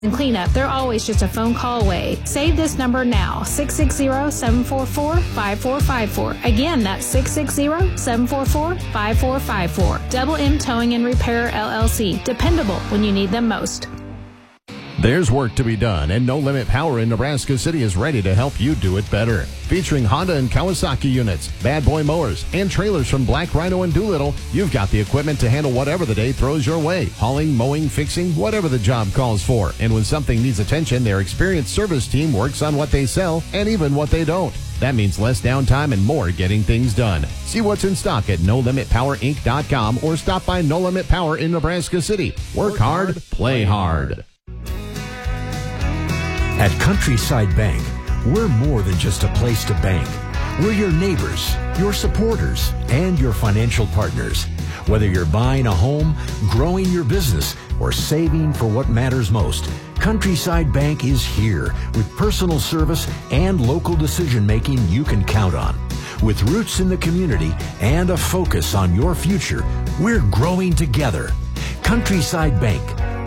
And cleanup, they're always just a phone call away. Save this number now, 660-744-5454. Again, that's 660-744-5454. Double M Towing and Repair, LLC. Dependable when you need them most. There's work to be done, and No Limit Power in Nebraska City is ready to help you do it better. Featuring Honda and Kawasaki units, Bad Boy mowers, and trailers from Black Rhino and Doolittle, you've got the equipment to handle whatever the day throws your way. Hauling, mowing, fixing, whatever the job calls for. And when something needs attention, their experienced service team works on what they sell and even what they don't. That means less downtime and more getting things done. See what's in stock at NoLimitPowerInc.com or stop by No Limit Power in Nebraska City. Work hard, play hard. At Countryside Bank, we're more than just a place to bank. We're your neighbors, your supporters, and your financial partners. Whether you're buying a home, growing your business, or saving for what matters most, Countryside Bank is here with personal service and local decision-making you can count on. With roots in the community and a focus on your future, we're growing together. Countryside Bank.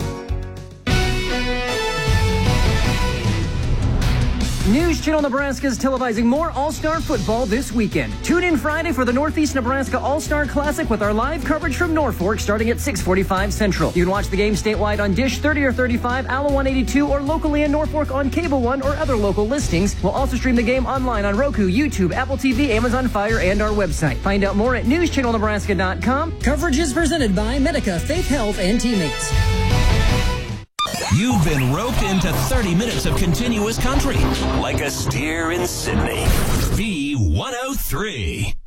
News Channel Nebraska is televising more All-Star football this weekend. Tune in Friday for the Northeast Nebraska All-Star Classic with our live coverage from Norfolk starting at 6:45 Central. You can watch the game statewide on Dish 30 or 35, Allo 182, or locally in Norfolk on Cable One or other local listings. We'll also stream the game online on Roku, YouTube, Apple TV, Amazon Fire, and our website. Find out more at newschannelnebraska.com. Coverage is presented by Medica, Faith Health, and Teammates. You've been roped into 30 minutes of continuous country, like a steer in Sydney. V103.